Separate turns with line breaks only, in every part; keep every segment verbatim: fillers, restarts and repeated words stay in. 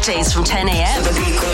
weekdays from ten a.m.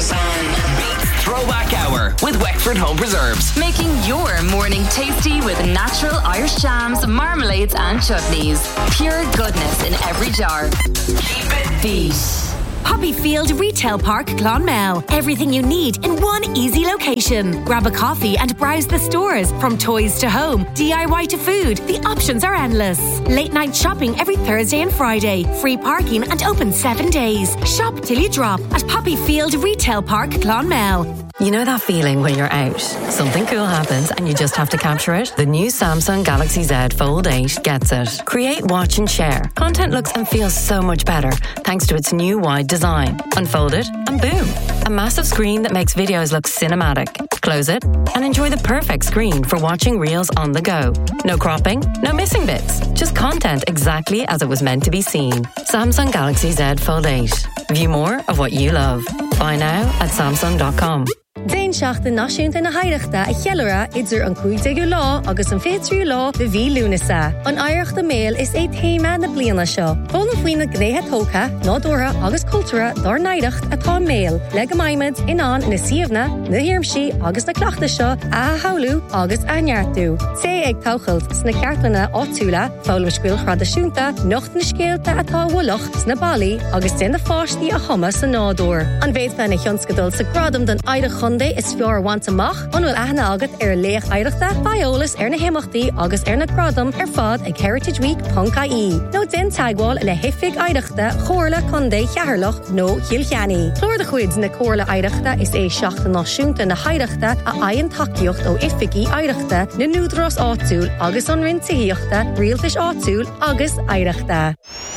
Throwback Hour with Wexford Home Preserves.
Making your morning tasty with natural Irish jams, marmalades and chutneys. Pure goodness in every jar.
Keep it
Beat.
Poppyfield Retail Park, Clonmel. Everything you need in one easy location. Grab a coffee and browse the stores. From toys to home, D I Y to food, the options are endless. Late night shopping every Thursday and Friday. Free parking and open seven days. Shop till you drop at Poppyfield Retail Park, Clonmel.
You know that feeling when you're out, something cool happens and you just have to capture it? The new Samsung Galaxy Z Fold eight gets it. Create, watch and share. Content looks and feels so much better thanks to its new wide design. Unfold it and boom, a massive screen that makes videos look cinematic. Close it and enjoy the perfect screen for watching reels on the go. No cropping, no missing bits, just content exactly as it was meant to be seen. Samsung Galaxy Z Fold eight. View more of what you love. Buy now at samsung dot com.
Déin seachta náisiúnta na haireachta a chealara idir an cúigdeagú lá agus an féitriú lá de bhí lúnasa. An aireachta méil is é téime na bliana seo. Fóna faoina gréthe tócha, nádúra agus cultúra dar naireacht atá méil. Le go maimid inán na siomhna, na hiarmsí agus na cleachta seo a haulú agus a neartú. Sé ag tóchailt sna ceartlanna áitiúla, fálam scuil chradasúnta, nocht na scéalta atá bhualach sna bailí agus den na fáistí a chuma sa nádúr. An bhéad fan na thionscadal sa gradam den aireach is fear want amach, an bhfuil aithne agat ar léach aireachta, faiolas ar na himachtaí agus ar na gradam ar fad ag heritage week dot I E. nó den taagháil le hifig aireachta, chorla condé cheaharlach nó chiilcheannaí. Clór de chuid na chorla aireachta is é seachta náisiúnta na haireachta a aon takeíocht ó ificí aireachta na núdras áitiúil agus an rintaíochta, rialtas áitiúil agus aireachta.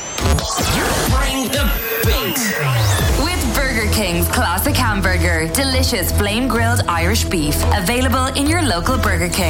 Bring the beat.
Burger King's classic hamburger. Delicious flame grilled Irish beef. Available in your local Burger King.